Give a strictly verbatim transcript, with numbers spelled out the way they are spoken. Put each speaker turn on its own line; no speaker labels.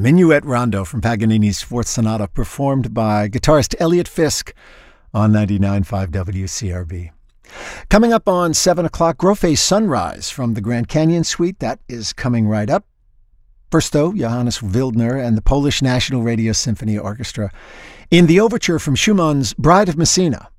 Minuet Rondo from Paganini's Fourth Sonata, performed by guitarist Elliot Fisk on ninety-nine point five W C R B. Coming up on seven o'clock, Grofé Sunrise from the Grand Canyon Suite. That is coming right up. First, though, Johannes Wildner and the Polish National Radio Symphony Orchestra in the overture from Schumann's Bride of Messina.